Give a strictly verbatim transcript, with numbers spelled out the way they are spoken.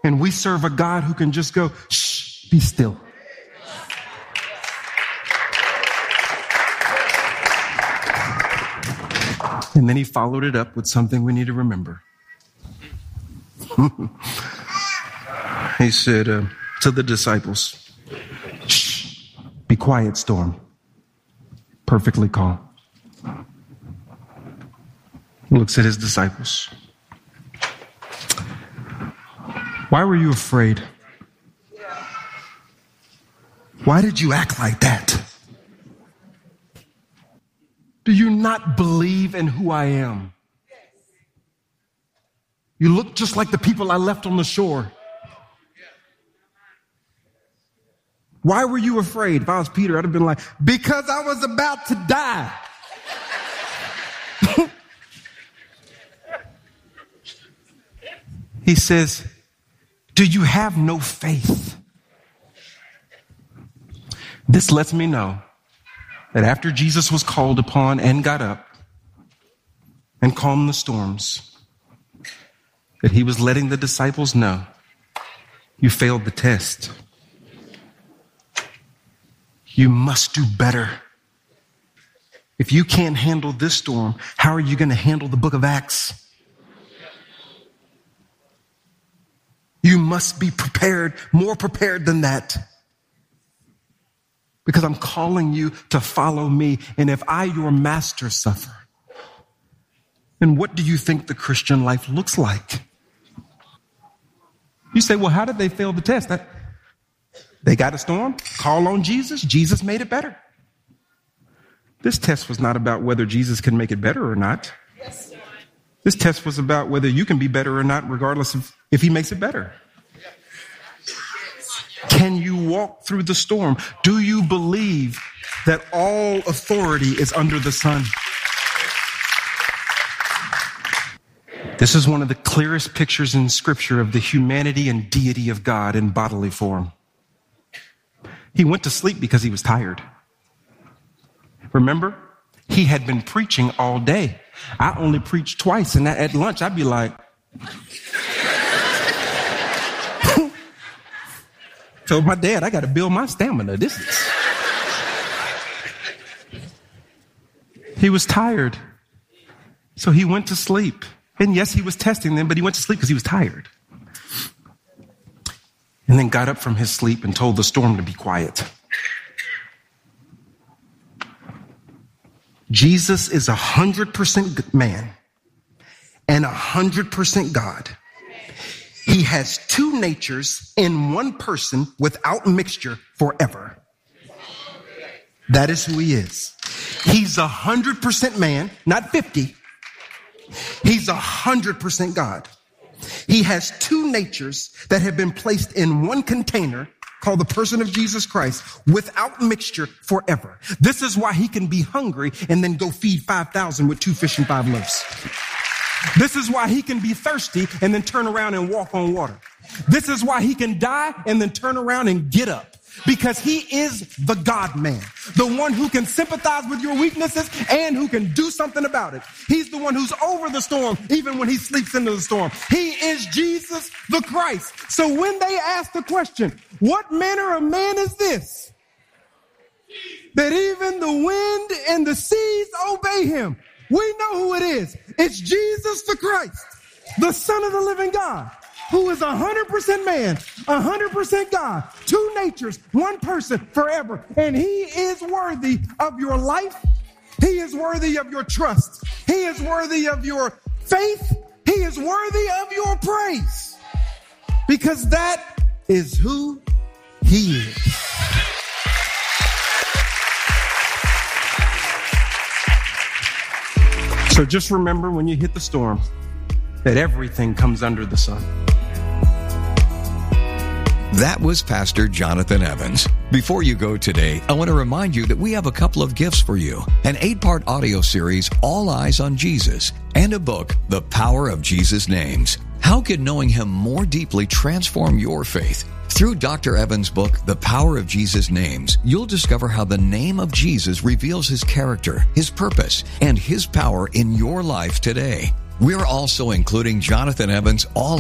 And we serve a God who can just go, shh, be still. And then he followed it up with something we need to remember. He said uh, to the disciples, shh, be quiet, storm. Perfectly calm. He looks at his disciples. Why were you afraid? Why did you act like that? Do you not believe in who I am? You look just like the people I left on the shore. Why were you afraid? If I was Peter, I'd have been like, because I was about to die. He says, do you have no faith? This lets me know that after Jesus was called upon and got up and calmed the storms, that he was letting the disciples know, you failed the test. You must do better. If you can't handle this storm, how are you going to handle the book of Acts? You must be prepared, more prepared than that. Because I'm calling you to follow me. And if I, your master, suffer, then what do you think the Christian life looks like? You say, well, how did they fail the test? That, they got a storm, call on Jesus, Jesus made it better. This test was not about whether Jesus can make it better or not. This test was about whether you can be better or not, regardless of if he makes it better. Can you walk through the storm? Do you believe that all authority is under the sun? This is one of the clearest pictures in Scripture of the humanity and deity of God in bodily form. He went to sleep because he was tired. Remember, he had been preaching all day. I only preached twice, and at lunch I'd be like, told my dad, I got to build my stamina. This is. He was tired, so he went to sleep. And yes, he was testing them, but he went to sleep because he was tired. And then got up from his sleep and told the storm to be quiet. Jesus is a hundred percent man and a hundred percent God. He has two natures in one person without mixture forever. That is who he is. He's a hundred percent man, not fifty. He's a hundred percent God. He has two natures that have been placed in one container called the person of Jesus Christ without mixture forever. This is why he can be hungry and then go feed five thousand with two fish and five loaves. This is why he can be thirsty and then turn around and walk on water. This is why he can die and then turn around and get up. Because he is the God man, the one who can sympathize with your weaknesses and who can do something about it. He's the one who's over the storm, even when he sleeps into the storm. He is Jesus the Christ. So when they ask the question, what manner of man is this, that even the wind and the seas obey him? We know who it is. It's Jesus the Christ, the Son of the living God, who is one hundred percent man, one hundred percent God, two natures, one person forever. And he is worthy of your life. He is worthy of your trust. He is worthy of your faith. He is worthy of your praise. Because that is who he is. So just remember when you hit the storm that everything comes under the sun. That was Pastor Jonathan Evans. Before you go today, I want to remind you that we have a couple of gifts for you. An eight-part audio series, All Eyes on Jesus, and a book, The Power of Jesus' Names. How can knowing him more deeply transform your faith? Through Doctor Evans' book, The Power of Jesus' Names, you'll discover how the name of Jesus reveals his character, his purpose, and his power in your life today. We're also including Jonathan Evans' All